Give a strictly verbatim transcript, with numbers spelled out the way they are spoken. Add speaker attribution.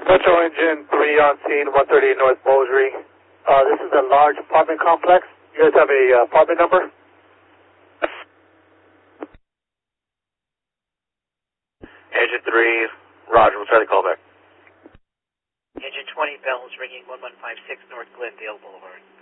Speaker 1: Metro Engine three on scene, one thirty-eight North Boundary. Uh, this is a large apartment complex. You guys have a uh, apartment number?
Speaker 2: Engine three, Roger, we'll try to call back.
Speaker 3: Engine twenty, bells ringing one one five six North Glendale Boulevard.